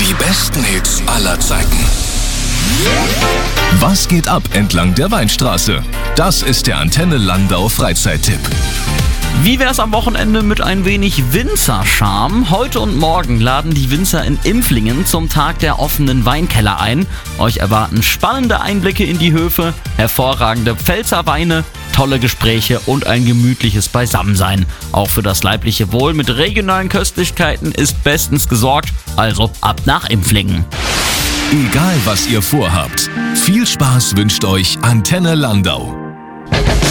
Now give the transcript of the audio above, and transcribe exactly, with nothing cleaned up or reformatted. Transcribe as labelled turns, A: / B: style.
A: Die besten Hits aller Zeiten. Was geht ab entlang der Weinstraße? Das ist der Antenne Landau Freizeittipp.
B: Wie wär's am Wochenende mit ein wenig Winzerscharme? Heute und morgen laden die Winzer in Impflingen zum Tag der offenen Weinkeller ein. Euch erwarten spannende Einblicke in die Höfe, hervorragende Pfälzer Weine, tolle Gespräche und ein gemütliches Beisammensein. Auch für das leibliche Wohl mit regionalen Köstlichkeiten ist bestens gesorgt, also ab nach Impflingen.
A: Egal was ihr vorhabt, viel Spaß wünscht euch Antenne Landau.